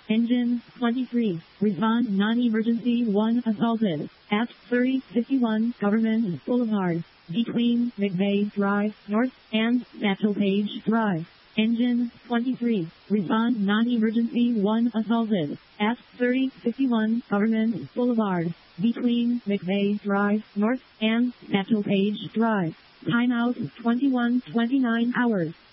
Engine 23. Respond non-emergency 1 assaulted at 3051 Government Boulevard between McVeigh Drive North and Satchel Page Drive. Engine 23. Respond non-emergency 1 assaulted at 3051 Government Boulevard between McVeigh Drive North and Satchel Page Drive. Timeout 21:29 hours.